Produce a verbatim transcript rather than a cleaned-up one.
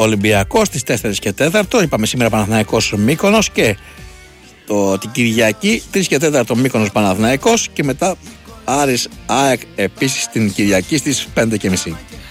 Ολυμπιακός στις τέσσερις και τέσσερα. Είπαμε σήμερα Παναθηναϊκός Μύκονος, και το, την Κυριακή τρεις και τέσσερα Μύκονος Παναθηναϊκός, και μετά Άρης ΑΕΚ επίσης την Κυριακή στις πέντε και μισή.